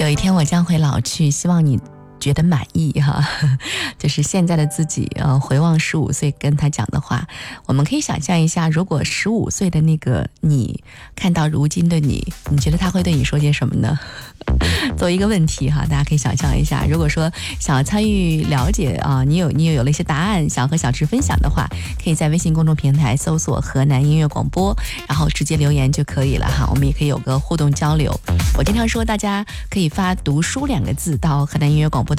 有一天我将会老去，希望你觉得满意哈，就是现在的自己回望15岁跟他讲的话，我们可以想象一下，如果15岁的那个你看到如今的你，你觉得他会对你说些什么呢？作为一个问题哈，大家可以想象一下，如果说想要参与了解啊，你有了一些答案，想和小池分享的话，可以在微信公众平台搜索河南音乐广播，然后直接留言就可以了哈，我们也可以有个互动交流。我经常说大家可以发读书2个字到河南音乐广播的